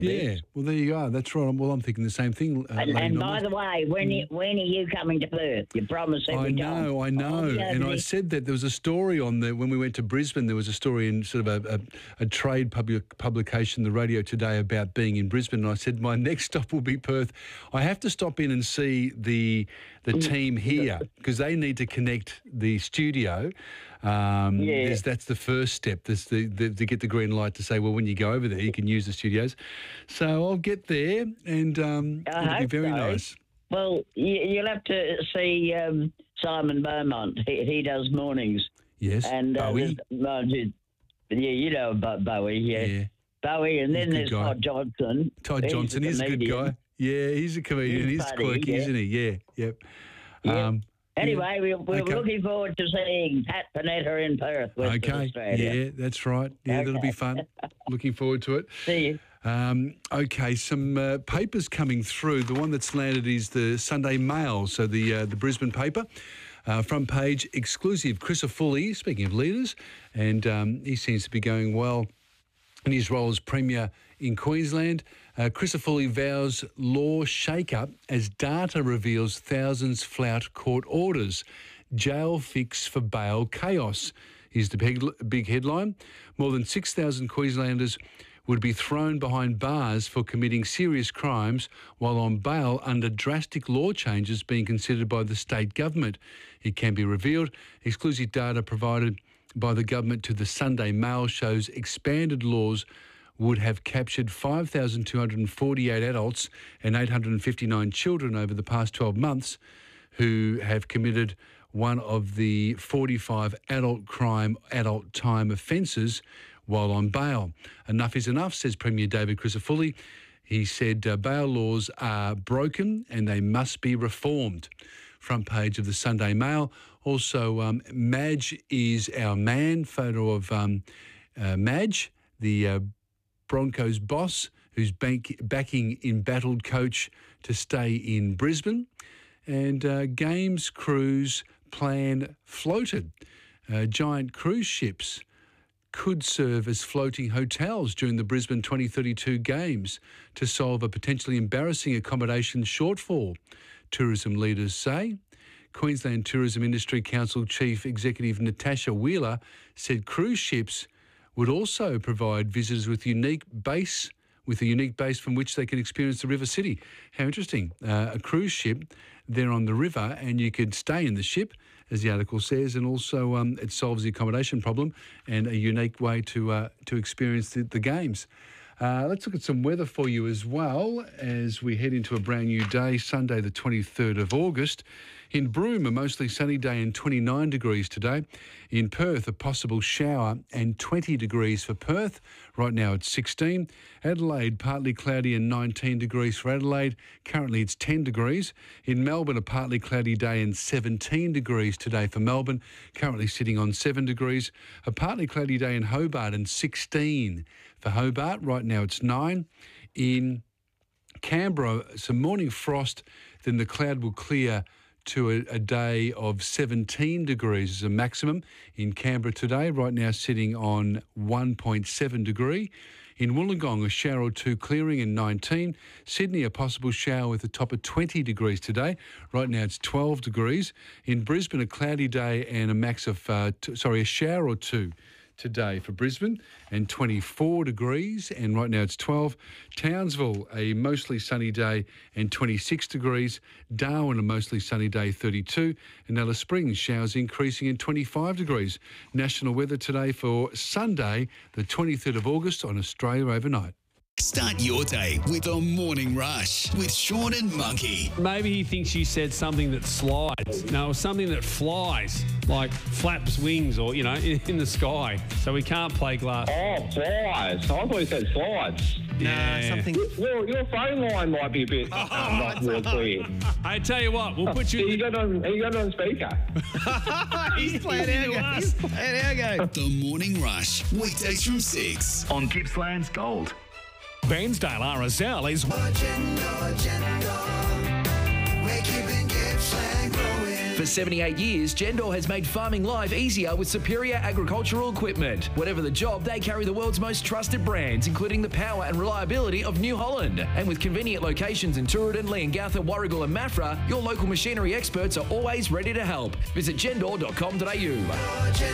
Yeah, well, there you go. That's right. Well, I'm thinking the same thing. And by the way, when are you coming to Perth? You promised every time. I know. And I said that there was a story on when we went to Brisbane, there was a story in sort of a trade publication, the Radio Today, about being in Brisbane. And I said my next stop will be Perth. I have to stop in and see the team here because they need to connect the studio. That's the first step. There's to get the green light to say, well, when you go over there, you can use the studios. So I'll get there, and it'll be very nice. Well, you'll have to see Simon Beaumont. He does mornings. Yes, and Bowie. You know about Bowie. Yeah. Bowie, and then there's Todd Johnson. Todd Johnson is a good guy. Yeah, he's a comedian. He's quirky, isn't he? Yeah, yep. Yeah. Anyway, we're looking forward to seeing Pat Panetta in Perth, Western Australia. Yeah, that's right. Yeah, that'll be fun. Looking forward to it. See you. Okay, some papers coming through. The one that's landed is the Sunday Mail, so the Brisbane paper. Front page, exclusive, Chris Foley, speaking of leaders, and he seems to be going well in his role as Premier in Queensland. Chris Foley vows law shake-up as data reveals thousands flout court orders. Jail fix for bail chaos is the big headline. More than 6,000 Queenslanders would be thrown behind bars for committing serious crimes while on bail under drastic law changes being considered by the state government. It can be revealed. Exclusive data provided by the government to the Sunday Mail shows expanded laws would have captured 5,248 adults and 859 children over the past 12 months who have committed one of the 45 adult time offences while on bail. Enough is enough, says Premier David Crisafulli. He said bail laws are broken and they must be reformed. Front page of the Sunday Mail. Also, Madge is our man. Photo of Madge, the Broncos boss, who's backing embattled coach to stay in Brisbane. And games cruise plan floated. Giant cruise ships could serve as floating hotels during the Brisbane 2032 Games to solve a potentially embarrassing accommodation shortfall, tourism leaders say. Queensland Tourism Industry Council Chief Executive Natasha Wheeler said cruise ships would also provide visitors with a unique base from which they could experience the river city. How interesting. A cruise ship there on the river, and you could stay in the ship, as the article says, and also it solves the accommodation problem and a unique way to experience the games. Let's look at some weather for you as well as we head into a brand new day, Sunday the 23rd of August. In Broome, a mostly sunny day and 29 degrees today. In Perth, a possible shower and 20 degrees for Perth. Right now it's 16. Adelaide, partly cloudy and 19 degrees for Adelaide. Currently it's 10 degrees. In Melbourne, a partly cloudy day and 17 degrees today for Melbourne. Currently sitting on 7 degrees. A partly cloudy day in Hobart and 16 for Hobart. Right now it's 9. In Canberra, some morning frost, then the cloud will clear to a day of 17 degrees as a maximum in Canberra today. Right now sitting on 1.7 degree. In Wollongong, a shower or two clearing and 19. Sydney, a possible shower with a top of 20 degrees today. Right now it's 12 degrees. In Brisbane, a cloudy day and a max of, a shower or two today for Brisbane and 24 degrees, and right now it's 12. Townsville, a mostly sunny day and 26 degrees. Darwin, a mostly sunny day, 32. And Alice Springs, showers increasing in 25 degrees. National weather today for Sunday, the 23rd of August on Australia Overnight. Start your day with a morning rush with Sean and Monkey. Maybe he thinks you said something that slides. No, something that flies, like flaps wings or, in the sky. So we can't play glass. Oh, flies. I thought you said slides. Yeah. Something. Your phone line might be a bit not real clear. I tell you what, we'll put you... You got it on speaker. He's playing our game. He's playing our game. The Morning Rush, weekdays from 6 on Gippsland's Gold. Bairnsdale RSL is... We're keeping Gippsland growing. For 78 years, Gendor has made farming life easier with superior agricultural equipment. Whatever the job, they carry the world's most trusted brands, including the power and reliability of New Holland. And with convenient locations in Tooradin, Leongatha, Warragul and Maffra, your local machinery experts are always ready to help. Visit gendor.com.au.